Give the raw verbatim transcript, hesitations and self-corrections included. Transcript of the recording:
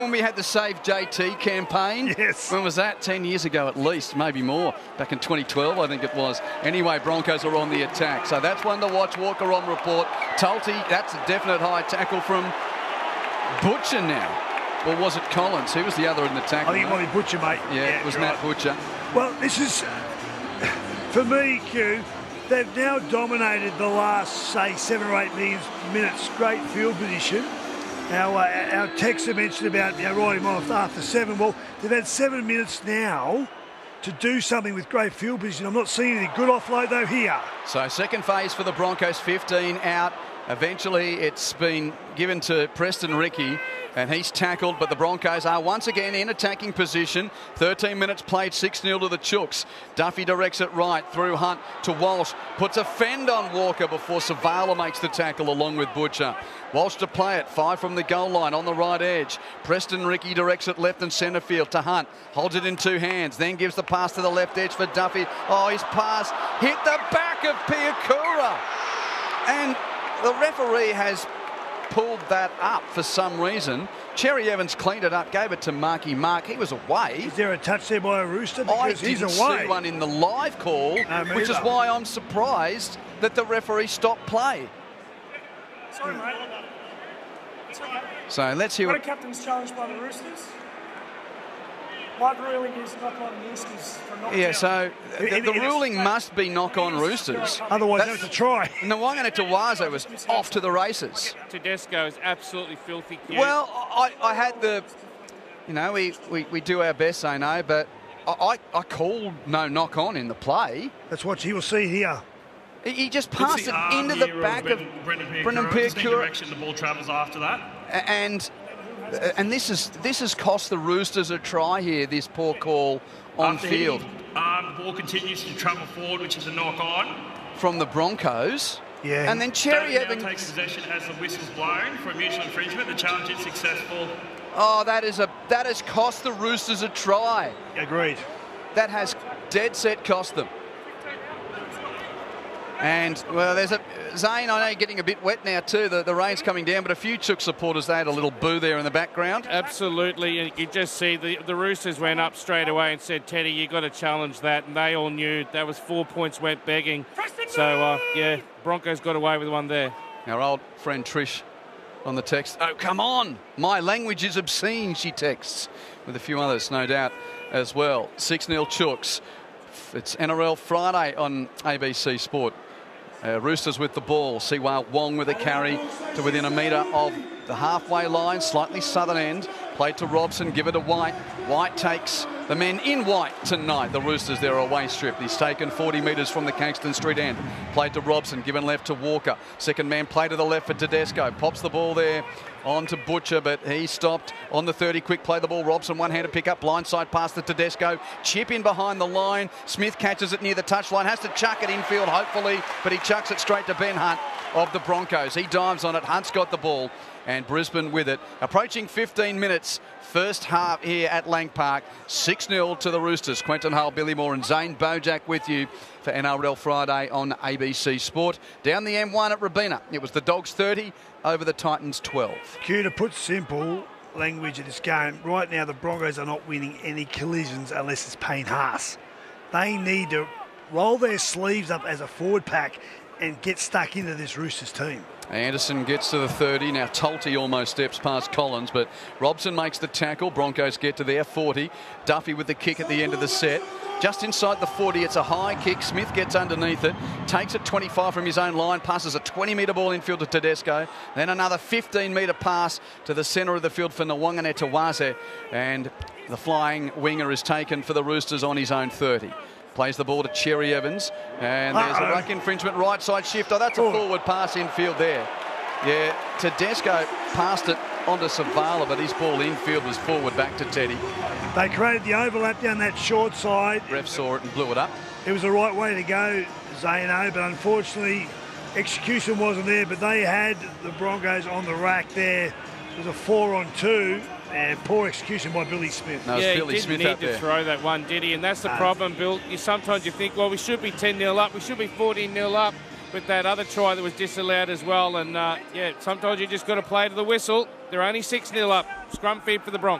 When we had the Save J T campaign, yes. When was that? Ten years ago at least, maybe more. Back in twenty twelve, I think it was. Anyway, Broncos are on the attack. So that's one to watch. Walker on report. Tulty, that's a definite high tackle from Butcher now. Or was it Collins? Who was the other in the tackle? I think it might be Butcher, mate. Yeah, yeah it was Matt right. Butcher. Well, this is, for me, Q, they've now dominated the last, say, seven or eight minutes. Great field position. Our, uh, our texter mentioned about you know, riding off after seven. Well, they've had seven minutes now to do something with great field position. I'm not seeing any good offload, though, here. So second phase for the Broncos, fifteen out. Eventually, it's been given to Preston Ricky, and he's tackled, but the Broncos are once again in attacking position. thirteen minutes played, six nil to the Chooks. Duffy directs it right through Hunt to Walsh. Puts a fend on Walker before Savala makes the tackle along with Butcher. Walsh to play it, five from the goal line on the right edge. Preston Ricky directs it left and centre field to Hunt. Holds it in two hands, then gives the pass to the left edge for Duffy. Oh, his pass hit the back of Piakura. And the referee has pulled that up for some reason. Cherry Evans cleaned it up, gave it to Marky Mark. He was away. Is there a touch there by a Rooster? I Because he's didn't away. see one in the live call, No, which is either. why I'm surprised that the referee stopped play. Sorry, mate. It's okay. So let's hear What a what... captain's challenge by the Roosters. My ruling is knock on Roosters for knockdown. Yeah, so the, It- the it- ruling must be knock on Roosters. Otherwise, That's- that's a try. Nwangana Tawazo was off to the races. Tedesco is absolutely filthy. Cute. Well, I, I had the... You know, we, we, we do our best, I know, but I, I, I called no knock on in the play. That's what you will see here. He, he just passed it arm into the here back of Brendan Brendan Piakura. It's the Piakura. direction the ball travels after that. And and this is this has cost the Roosters a try here, this poor call on After field hitting, um, the ball continues to travel forward, which is a knock on. from the Broncos. Yeah. And then Cherry David now Evans. takes possession as the whistle's blown for a mutual infringement. The challenge is successful. Oh, that is a that has cost the Roosters a try. Agreed. That has dead set cost them. And, well, there's a... Zane, I know you're getting a bit wet now too. The, the rain's coming down, but a few Chook supporters, they had a little boo there in the background. Absolutely, and you just see the, the Roosters went up straight away and said, Teddy, you got to challenge that, and they all knew that was four points went begging. So, uh, yeah, Broncos got away with one there. Our old friend Trish on the text. Oh, come on. My language is obscene, she texts. With a few others, no doubt, as well. six nil Chooks. It's N R L Friday on A B C Sport. Uh, Roosters with the ball. Siwa Wong with a carry to within a metre of the halfway line, slightly southern end. Played to Robson, give it to White. White takes the men in white tonight. The Roosters, their away strip. He's taken forty metres from the Kingston Street end. Played to Robson, given left to Walker. Second man play to the left for Tedesco. Pops the ball there on to Butcher, but he stopped on the thirty. Quick play the ball. Robson, one-handed pick up, blindside pass to Tedesco. Chip in behind the line. Smith catches it near the touchline. Has to chuck it infield, hopefully, but he chucks it straight to Ben Hunt of the Broncos. He dives on it. Hunt's got the ball, and Brisbane with it. Approaching fifteen minutes. First half here at Lang Park. six nil to the Roosters. Quentin Hull, Billy Moore and Zane Bojack with you for N R L Friday on A B C Sport. Down the M one at Robina. It was the Dogs thirty over the Titans twelve. Q, to put simple language in this game, right now the Broncos are not winning any collisions unless it's Payne Haas. They need to roll their sleeves up as a forward pack and get stuck into this Roosters team. Anderson gets to the thirty. Now Tulty almost steps past Collins, but Robson makes the tackle. Broncos get to their forty. Duffy with the kick at the end of the set. Just inside the forty, it's a high kick. Smith gets underneath it, takes it twenty-five from his own line, passes a twenty metre ball infield to Tedesco. Then another fifteen metre pass to the centre of the field for Nwangana Tawazo. And the flying winger is taken for the Roosters on his own thirty. Plays the ball to Cherry Evans, and there's Uh-oh. a ruck infringement, right side shift. Oh, that's a Oh. forward pass infield there. Yeah, Tedesco passed it onto Savala, but his ball infield was forward back to Teddy. They created the overlap down that short side. Ref saw it and blew it up. It was the right way to go, Zano, but unfortunately execution wasn't there, but they had the Broncos on the rack there. It was a four on two, and poor execution by Billy Smith. No, it was yeah, Billy he didn't Smith need out to there. throw that one, did he? And that's the No. problem, Bill. You sometimes you think, well, we should be ten nil up, we should be fourteen nil up with that other try that was disallowed as well. And uh, yeah, sometimes you just got to play to the whistle. They're only six nil up. Scrum feed for the Broncos.